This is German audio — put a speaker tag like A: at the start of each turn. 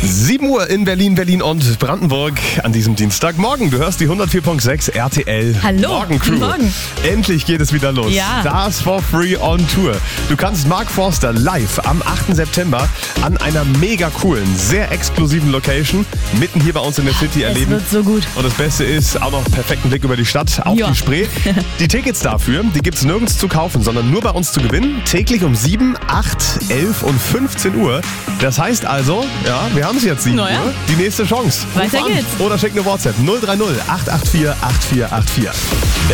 A: 7 Uhr in Berlin, Berlin und Brandenburg an diesem Dienstagmorgen. Du hörst die 104.6 RTL
B: Hallo.
A: Morgencrew.
B: Morgen.
A: Endlich geht es wieder los.
B: Ja.
A: Stars for Free on Tour. Du kannst Mark Forster live am 8. September an einer mega coolen, sehr exklusiven Location mitten hier bei uns in der City erleben.
B: Es wird so gut.
A: Und das Beste ist, auch noch perfekten Blick über die Stadt auf die Spree. Die Tickets dafür, die gibt es nirgends zu kaufen, sondern nur bei uns zu gewinnen. Täglich um 7, 8, 11 und 15 Uhr. Das heißt also, ja, wir haben es jetzt 7 Uhr. Die nächste Chance. Ruf
B: Weiter
A: an
B: geht's.
A: oder schick eine WhatsApp 030 884 8484.